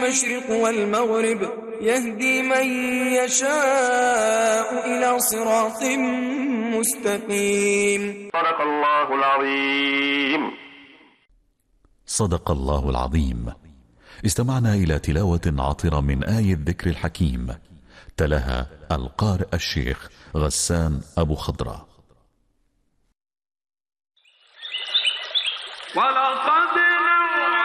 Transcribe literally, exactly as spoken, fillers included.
المشرق والمغرب يهدي من يشاء إلى صراط مستقيم. صدق الله العظيم. صدق الله العظيم. استمعنا إلى تلاوة عطرة من آية الذكر الحكيم، تلاها القارئ الشيخ غسان أبو خضرة. ولقد